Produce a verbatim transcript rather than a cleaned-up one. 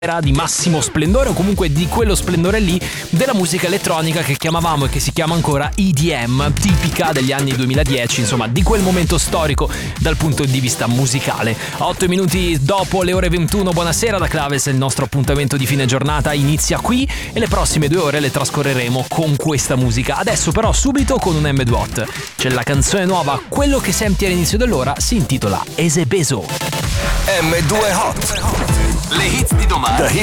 era di massimo splendore, o comunque di quello splendore lì della musica elettronica che chiamavamo e che si chiama ancora E D M, tipica degli anni duemiladieci, insomma di quel momento storico dal punto di vista musicale. otto minuti dopo le ore ventuno, buonasera da Claves, il nostro appuntamento di fine giornata inizia qui e le prossime due ore le trascorreremo con questa musica. Adesso però subito con un M due Hot, c'è la canzone nuova, quello che senti all'inizio dell'ora si intitola Esebeso. M due Hot, le hit di domani.